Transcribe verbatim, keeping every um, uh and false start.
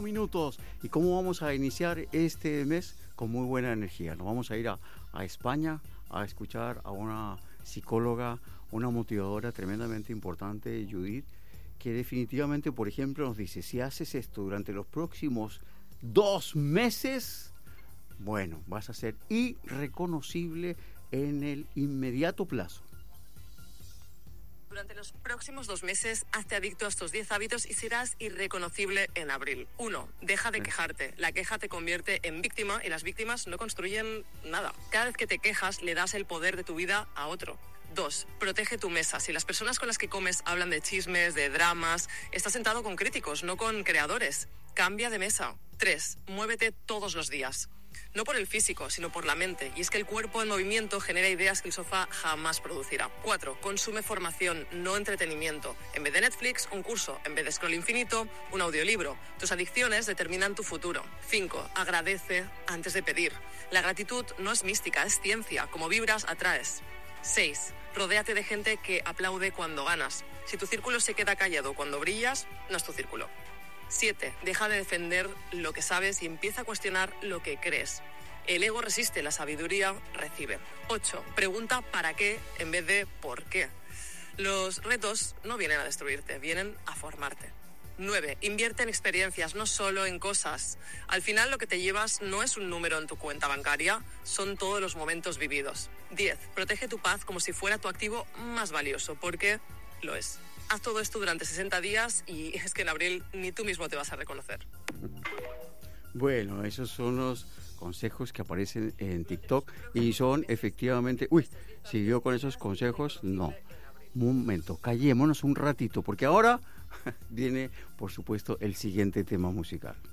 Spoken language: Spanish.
uno minutos. ¿Y cómo vamos a iniciar este mes? Con muy buena energía. Nos vamos a ir a, a España a escuchar a una psicóloga, una motivadora tremendamente importante, Judith, que definitivamente, por ejemplo, nos dice, si haces esto durante los próximos dos meses, bueno, vas a ser irreconocible en el inmediato plazo. Durante los próximos dos meses, hazte adicto a estos diez hábitos y serás irreconocible en abril. Uno, deja de quejarte. La queja te convierte en víctima y las víctimas no construyen nada. Cada vez que te quejas, le das el poder de tu vida a otro. Dos, protege tu mesa. Si las personas con las que comes hablan de chismes, de dramas, estás sentado con críticos, no con creadores. Cambia de mesa. Tres, muévete todos los días. No por el físico, sino por la mente. Y es que el cuerpo en movimiento genera ideas que el sofá jamás producirá. Cuatro, consume formación, no entretenimiento. En vez de Netflix, un curso. En vez de scroll infinito, un audiolibro. Tus adicciones determinan tu futuro. Cinco, agradece antes de pedir. La gratitud no es mística, es ciencia. Como vibras, atraes. Seis, rodéate de gente que aplaude cuando ganas. Si tu círculo se queda callado cuando brillas, no es tu círculo. Siete, deja de defender lo que sabes y empieza a cuestionar lo que crees. El ego resiste, la sabiduría recibe. Ocho, pregunta para qué en vez de por qué. Los retos no vienen a destruirte, vienen a formarte. Nueve, invierte en experiencias, no solo en cosas. Al final lo que te llevas no es un número en tu cuenta bancaria, son todos los momentos vividos. Diez, protege tu paz como si fuera tu activo más valioso, porque lo es. Haz todo esto durante sesenta días y es que en abril ni tú mismo te vas a reconocer. Bueno, esos son los consejos que aparecen en TikTok y son efectivamente... Uy, ¿siguió con esos consejos? No. Un momento, callémonos un ratito, porque ahora viene, por supuesto, el siguiente tema musical.